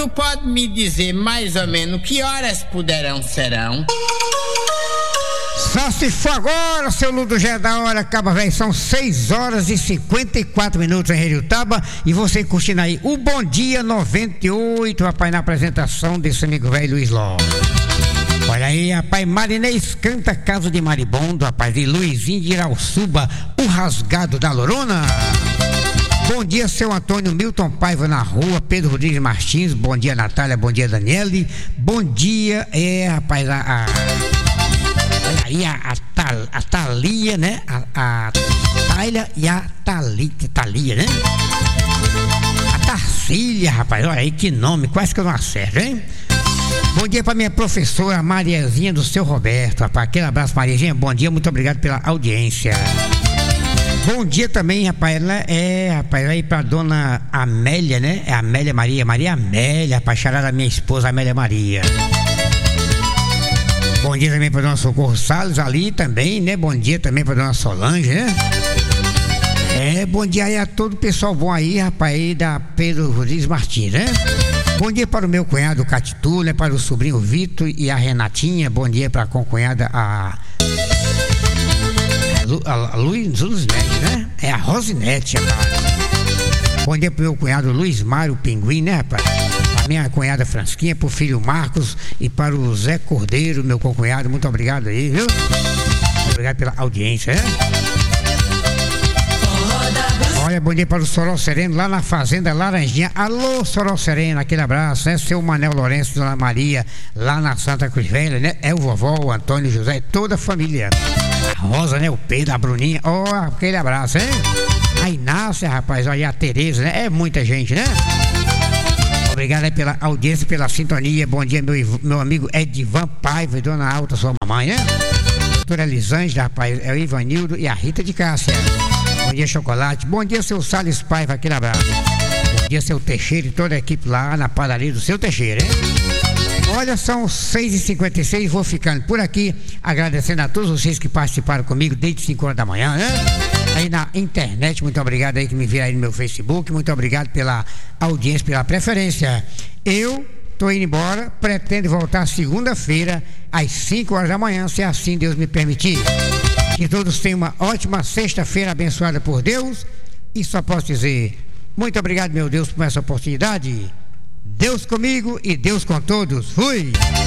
tu pode me dizer mais ou menos que horas serão? Só se for agora, seu Ludo, já é da hora, acaba, velho. São 6 horas e 54 minutos em Heriotaba. E você curtindo aí o Bom Dia 98, rapaz, na apresentação desse amigo velho Luiz Lopes. Olha aí, rapaz, Marinês canta Caso de Maribondo, rapaz, de Luizinho de Irauçuba, o rasgado da Lorona. Bom dia, seu Antônio Milton Paiva na rua, Pedro Rodrigues Martins, bom dia, Natália, bom dia, Daniele, bom dia, rapaz, olha aí, a Thalia, né? A Thalia e a Thalia, né? A Tarcília, rapaz, olha aí que nome, quase que eu não acerto, hein? Bom dia para minha professora Mariazinha do seu Roberto, rapaz, aquele abraço, Mariazinha, bom dia, muito obrigado pela audiência. Bom dia também, rapaz, rapaz, aí pra dona Amélia, né? É Amélia Maria Amélia, rapaz, charada da minha esposa Amélia Maria. Bom dia também pra dona Socorro Salles ali também, né? Bom dia também pra dona Solange, né? Bom dia aí a todo o pessoal bom aí, rapaz, aí da Pedro Rodrigues Martins, né? Bom dia para o meu cunhado Catitu, né? Para o sobrinho Vitor e a Renatinha, bom dia pra concunhada a Luizinete, né? É a Rosinete, rapaz. Bom dia pro meu cunhado Luiz Mário Pinguim, né, rapaz? A minha cunhada Fransquinha, pro filho Marcos e para o Zé Cordeiro, meu concunhado, muito obrigado aí, viu? Obrigado pela audiência, né? Olha, bom dia para o Sorol Sereno, lá na Fazenda Laranjinha. Alô, Sorol Sereno, aquele abraço, né? Seu Manel Lourenço, Dona Maria, lá na Santa Cruz Velha, né? É o vovó, o Antônio José, toda a família. A Rosa, né? O Pedro, a Bruninha, aquele abraço, hein? A Inácia, rapaz, olha, a Tereza, né? É muita gente, né? Obrigado aí pela audiência, pela sintonia. Bom dia, meu amigo Edivan Paiva e Dona Alta, sua mamãe, né? Doutora Elisângela, rapaz, é o Ivanildo e a Rita de Cássia. Bom dia, Chocolate. Bom dia, seu Salles Paiva, aquele abraço. Bom dia, seu Teixeira e toda a equipe lá na padaria do seu Teixeira, hein? Olha, são 6h56, vou ficando por aqui, agradecendo a todos vocês que participaram comigo desde 5 horas da manhã, né? Aí na internet, muito obrigado aí que me viram aí no meu Facebook, muito obrigado pela audiência, pela preferência. Eu tô indo embora, pretendo voltar segunda-feira às 5 horas da manhã, se assim Deus me permitir. Que todos tenham uma ótima sexta-feira abençoada por Deus, e só posso dizer, muito obrigado, meu Deus, por essa oportunidade. Deus comigo e Deus com todos. Fui!